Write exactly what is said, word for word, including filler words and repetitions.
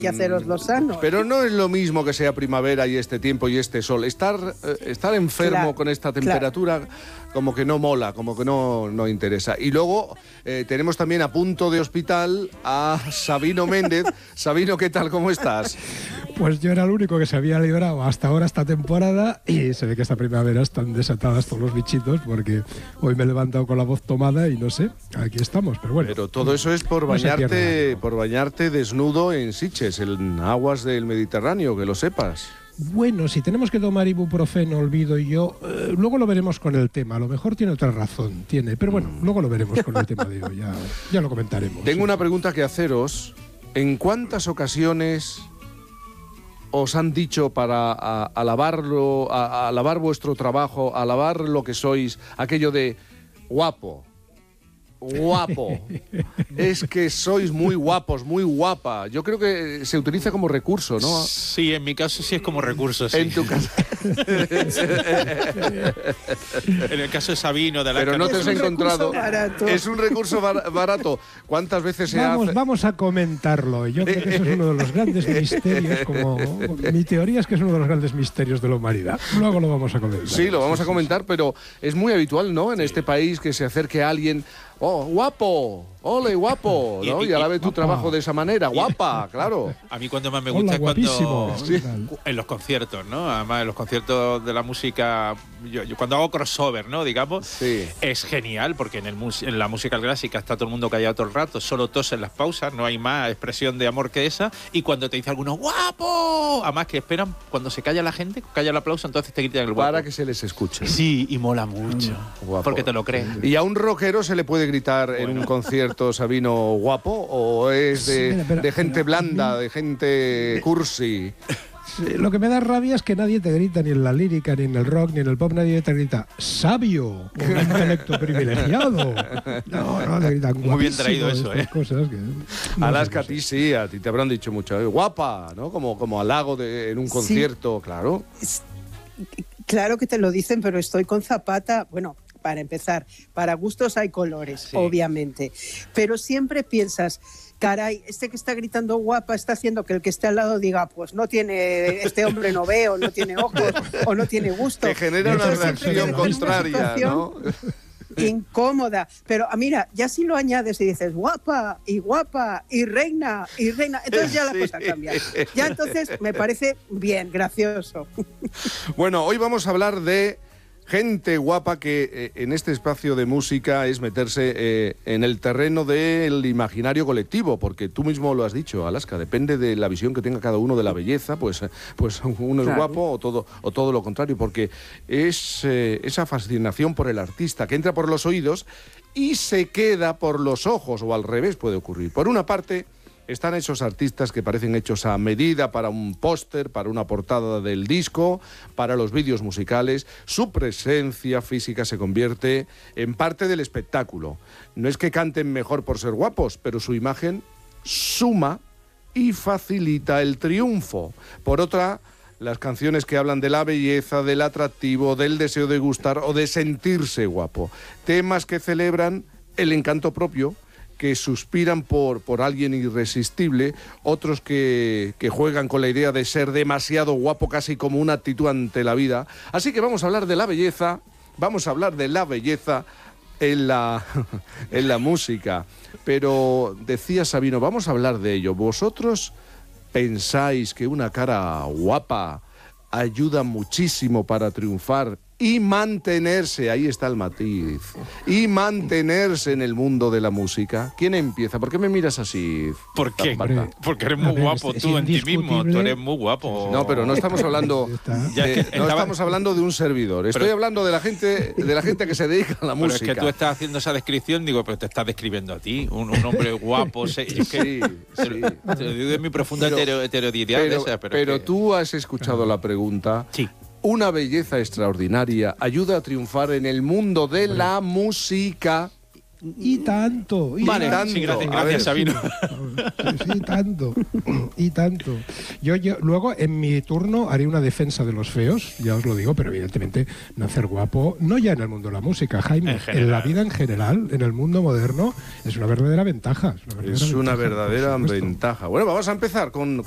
y haceros los sanos. Pero no es lo mismo que sea primavera y este tiempo y este sol. Estar, eh, estar enfermo claro, con esta temperatura claro. como que no mola, como que no, no interesa. Y luego eh, tenemos también a punto de hospital a Sabino Méndez. Sabino, ¿qué tal? ¿Cómo estás? Pues yo era el único que se había librado hasta ahora esta temporada y se ve que esta primavera están desatadas todos los bichitos porque hoy me he levantado con la voz tomada y no sé, aquí estamos, pero bueno. Pero todo eso es por no bañarte, por bañarte desnudo en Sitges, en aguas del Mediterráneo, que lo sepas. Bueno, si tenemos que tomar ibuprofeno, olvido y yo, eh, luego lo veremos con el tema. A lo mejor tiene otra razón, tiene, pero bueno, mm. luego lo veremos con el tema de hoy, ya, ya lo comentaremos. Tengo sí. una pregunta que haceros. ¿En cuántas ocasiones os han dicho para a, alabarlo, a, a alabar vuestro trabajo, a alabar lo que sois, aquello de guapo? Guapo. Es que sois muy guapos, muy guapa. Yo creo que se utiliza como recurso, ¿no? Sí, en mi caso sí es como recurso, sí. En tu caso. En el caso de Sabino, de la Pero no te has encontrado. Barato. Es un recurso bar barato. ¿Cuántas veces se vamos, hace? Vamos a comentarlo. Yo creo que eso es uno de los grandes misterios, como mi teoría es que es uno de los grandes misterios de la humanidad. Luego lo vamos a comentar. Sí, lo vamos a comentar, pero es muy habitual, ¿no? En sí. este país que se acerque a alguien. ¡Oh, guapo! ¡Ole, guapo! ¿no? Y, y, y alabe tu guapa. Trabajo de esa manera. ¡Guapa! Claro. A mí cuando más me gusta Hola, es cuando... Sí. En los conciertos, ¿no? Además, en los conciertos de la música... Yo, yo cuando hago crossover, ¿no? Digamos, sí. es genial porque en, el, en la música clásica está todo el mundo callado todo el rato, solo tos en las pausas, no hay más expresión de amor que esa. Y cuando te dice alguno ¡guapo! Además que esperan, cuando se calla la gente, calla el aplauso, entonces te gritan el guapo. Para que se les escuche. Sí, y mola mucho. Mm, porque te lo crees. ¿Y a un rockero se le puede gritar bueno. en un concierto, Sabino, guapo? ¿O es de, sí, mira, pero, de gente pero, blanda, de gente cursi? Lo que me da rabia es que nadie te grita, ni en la lírica, ni en el rock, ni en el pop, nadie te grita sabio, con un intelecto privilegiado. No, no, te gritan muy bien traído eso, ¿eh? Cosas que no Alaska, a ti sí, a ti te habrán dicho mucho, ¿eh? Guapa, ¿no? Como, como halago de, en un concierto, sí. claro. Claro que te lo dicen, pero estoy con Zapata, bueno... Para empezar, para gustos hay colores, sí. obviamente. Pero siempre piensas, caray, este que está gritando guapa está haciendo que el que esté al lado diga, pues no tiene, este hombre no ve, o no tiene ojos, o no tiene gusto. Te genera una reacción contraria, ¿no? Incómoda, pero mira, ya si lo añades y dices guapa y guapa y reina y reina, entonces ya la cosa cambia. Ya entonces me parece bien, gracioso. Bueno, hoy vamos a hablar de gente guapa que eh, en este espacio de música es meterse eh, en el terreno del imaginario colectivo, porque tú mismo lo has dicho, Alaska, depende de la visión que tenga cada uno de la belleza, pues, pues uno es claro. guapo o todo, o todo lo contrario, porque es eh, esa fascinación por el artista que entra por los oídos y se queda por los ojos, o al revés puede ocurrir. Por una parte... están esos artistas que parecen hechos a medida para un póster, para una portada del disco, para los vídeos musicales. Su presencia física se convierte en parte del espectáculo. No es que canten mejor por ser guapos, pero su imagen suma y facilita el triunfo. Por otra, las canciones que hablan de la belleza, del atractivo, del deseo de gustar o de sentirse guapo. Temas que celebran el encanto propio, que suspiran por, por alguien irresistible, otros que, que juegan con la idea de ser demasiado guapo, casi como una actitud ante la vida. Así que vamos a hablar de la belleza, vamos a hablar de la belleza en la, en la música. Pero decía Sabino, vamos a hablar de ello. ¿Vosotros pensáis que una cara guapa ayuda muchísimo para triunfar y mantenerse, ahí está el matiz, y mantenerse en el mundo de la música? ¿Quién empieza? ¿Por qué me miras así? ¿Por qué? Porque eres muy guapo tú en ti mismo, tú eres muy guapo. No, pero no estamos hablando de, no estamos hablando de un servidor, estoy pero, hablando de la gente de la gente que se dedica a la pero música. Pero es que tú estás haciendo esa descripción, digo, pero te estás describiendo a ti, un, un hombre guapo. Se, es que, sí, sí. Te lo digo de mi profunda pero, heterodoxia. Pero, pero, pero que... tú has escuchado la pregunta. Sí. Una belleza extraordinaria ayuda a triunfar en el mundo de la música. Y tanto. Y vale, tanto. Sí, gracias, gracias Sabino. Sí, sí, tanto. Y tanto. Yo, yo luego, en mi turno, haré una defensa de los feos, ya os lo digo, pero evidentemente nacer guapo, no ya en el mundo de la música, Jaime, en, en la vida en general, en el mundo moderno, es una verdadera ventaja. Es una verdadera, es una ventaja, verdadera ventaja. Bueno, vamos a empezar con...